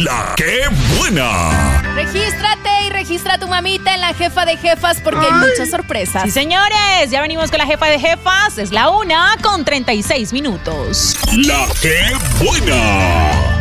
La ¡Qué buena! Regístrate y registra a tu mamita en la Jefa de Jefas porque hay muchas sorpresas. Sí, señores, ya venimos con la Jefa de Jefas. Es la 1:36. La ¡Qué buena!